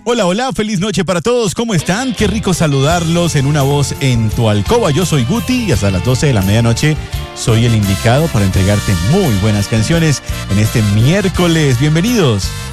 Hola, hola, feliz noche para todos, ¿cómo están? Qué rico saludarlos en Una Voz en tu Alcoba. Yo soy Guti y hasta las 12 de la medianoche soy el indicado para entregarte muy buenas canciones en este miércoles. Bienvenidos.